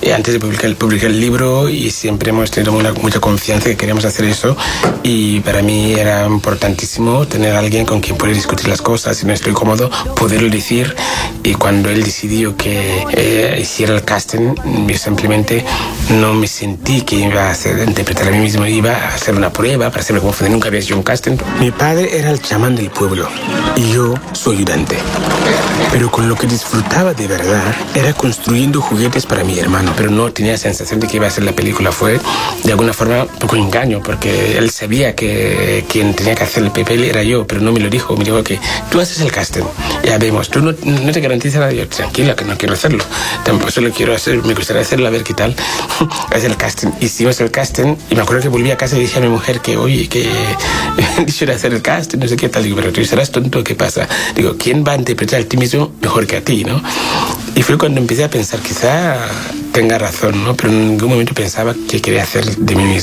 antes de publicar el libro, y siempre hemos tenido mucha confianza que queríamos hacer eso, y para mí era importantísimo tener a alguien con quien poder discutir las cosas. Si no estoy cómodo, poderlo decir. Y cuando él decidió que hiciera el casting, yo simplemente no me sentí que iba a interpretar a mí mismo, iba a hacer una prueba para saber cómo fue. Nunca había hecho un casting. Mi padre era el chamán del pueblo y yo su ayudante. Pero con lo que disfrutaba de verdad era construyendo juguetes para mi hermano, pero no tenía sensación de que iba a ser la película. Fue de alguna forma un poco engaño, porque él sabía que quien tenía que hacer el papel era yo, pero no me lo dijo. Me dijo que tú haces el casting, ya vemos, tú no te garantizas nada. Yo, tranquila, que no quiero hacerlo, tampoco solo quiero hacer, me gustaría hacerlo, a ver qué tal. Hacer el casting. Hicimos el casting y me acuerdo que volví a casa y dije a mi mujer que, oye, que me han dicho de hacer el casting, no sé qué tal. Digo, pero tú serás tonto, ¿qué pasa? Digo, ¿quién va a interpretar a ti mismo mejor que a ti, no? Y fue cuando empecé a pensar, quizá tenga razón, ¿no? Pero en ningún momento pensaba que quería hacer de mí mismo.